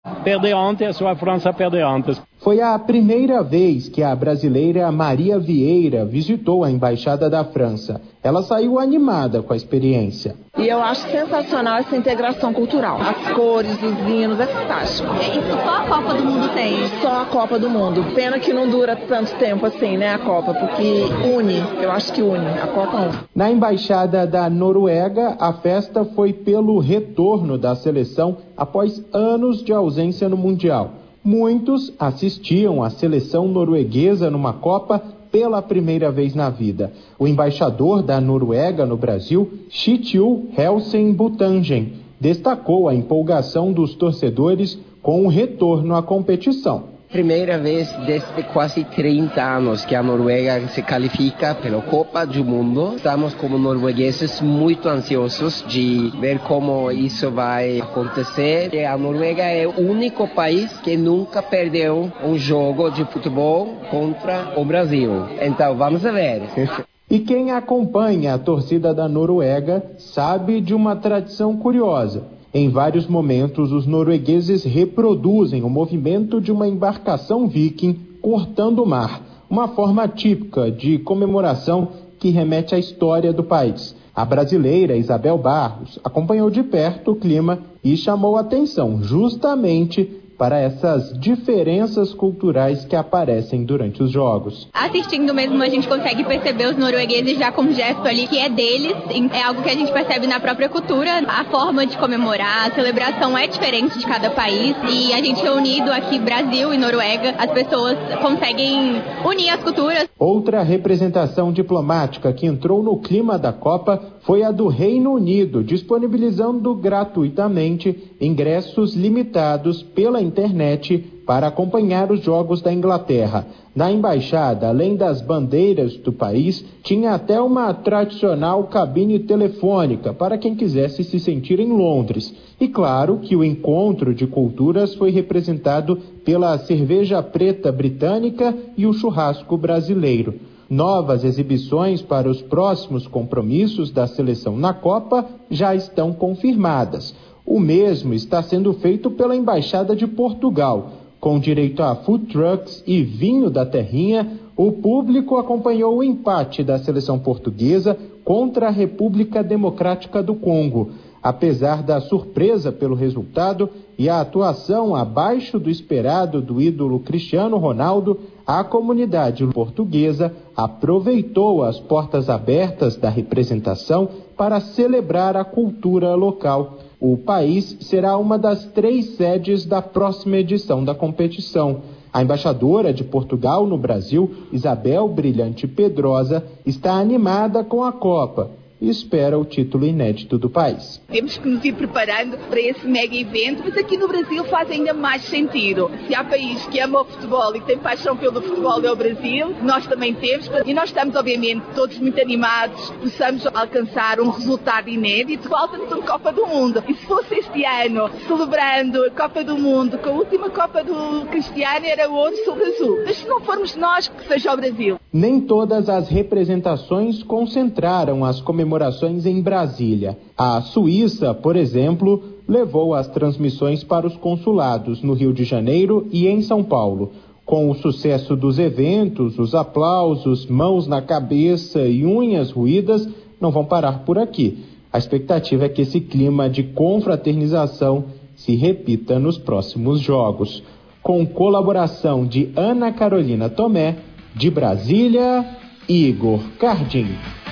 Perdeu ontem, a França perdeu ontem. Foi a primeira vez que a brasileira Maria Vieira visitou a Embaixada da França. Ela saiu animada com a experiência. E eu acho sensacional essa integração cultural. As cores, os hinos, é fantástico. Isso só a Copa do Mundo tem? Só a Copa do Mundo. Pena que não dura tanto tempo assim, né, a Copa, porque une, eu acho que une, a Copa une. Na Embaixada da Noruega, a festa foi pelo retorno da seleção após anos de ausência no Mundial. Muitos assistiam à seleção norueguesa numa Copa pela primeira vez na vida. O embaixador da Noruega no Brasil, Kjetil Helsen Butangen, destacou a empolgação dos torcedores com o retorno à competição. Primeira vez desde quase 30 anos que a Noruega se qualifica pela Copa do Mundo. Estamos como noruegueses muito ansiosos de ver como isso vai acontecer. E a Noruega é o único país que nunca perdeu um jogo de futebol contra o Brasil. Então vamos ver. E quem acompanha a torcida da Noruega sabe de uma tradição curiosa. Em vários momentos, os noruegueses reproduzem o movimento de uma embarcação viking cortando o mar, uma forma típica de comemoração que remete à história do país. A brasileira Isabel Barros acompanhou de perto o clima e chamou atenção justamente para essas diferenças culturais que aparecem durante os jogos. Assistindo mesmo, a gente consegue perceber os noruegueses já com um gesto ali que é deles, é algo que a gente percebe na própria cultura. A forma de comemorar, a celebração é diferente de cada país e a gente reunido aqui, Brasil e Noruega, as pessoas conseguem unir as culturas. Outra representação diplomática que entrou no clima da Copa foi a do Reino Unido, disponibilizando gratuitamente ingressos limitados pela internet para acompanhar os jogos da Inglaterra. Na embaixada, além das bandeiras do país, tinha até uma tradicional cabine telefônica para quem quisesse se sentir em Londres. E claro que o encontro de culturas foi representado pela cerveja preta britânica e o churrasco brasileiro. Novas exibições para os próximos compromissos da seleção na Copa já estão confirmadas. O mesmo está sendo feito pela Embaixada de Portugal. Com direito a food trucks e vinho da terrinha, o público acompanhou o empate da seleção portuguesa contra a República Democrática do Congo. Apesar da surpresa pelo resultado e a atuação abaixo do esperado do ídolo Cristiano Ronaldo, a comunidade portuguesa aproveitou as portas abertas da representação para celebrar a cultura local. O país será uma das 3 sedes da próxima edição da competição. A embaixadora de Portugal no Brasil, Isabel Brilhante Pedrosa, está animada com a Copa e espera o título inédito do país. Temos que nos ir preparando para esse mega evento, mas aqui no Brasil faz ainda mais sentido. Se há país que ama o futebol e tem paixão pelo futebol é o Brasil, nós também temos, e nós estamos obviamente todos muito animados, possamos alcançar um resultado inédito. Falta-nos uma Copa do Mundo, e se fosse este ano, celebrando a Copa do Mundo, com a última Copa do Cristiano era ouro sobre azul. Mas se não formos nós, que seja o Brasil. Nem todas as representações concentraram as comemorações em Brasília. A Suíça, por exemplo, levou as transmissões para os consulados no Rio de Janeiro e em São Paulo. Com o sucesso dos eventos, os aplausos, mãos na cabeça e unhas roídas não vão parar por aqui. A expectativa é que esse clima de confraternização se repita nos próximos jogos. Com colaboração de Ana Carolina Tomé, de Brasília, Igor Cardim.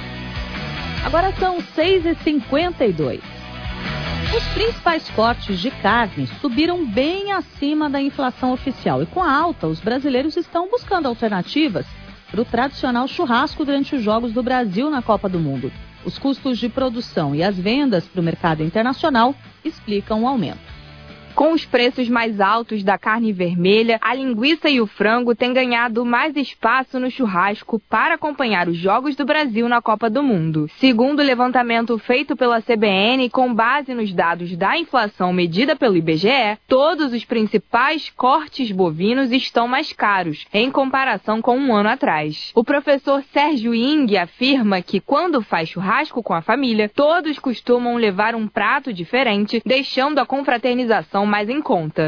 Agora são 6h52. Os principais cortes de carne subiram bem acima da inflação oficial. E com a alta, os brasileiros estão buscando alternativas para o tradicional churrasco durante os Jogos do Brasil na Copa do Mundo. Os custos de produção e as vendas para o mercado internacional explicam o aumento. Com os preços mais altos da carne vermelha, a linguiça e o frango têm ganhado mais espaço no churrasco para acompanhar os Jogos do Brasil na Copa do Mundo. Segundo o levantamento feito pela CBN, com base nos dados da inflação medida pelo IBGE, todos os principais cortes bovinos estão mais caros, em comparação com um ano atrás. O professor Sérgio Ing afirma que, quando faz churrasco com a família, todos costumam levar um prato diferente, deixando a confraternização mais em conta.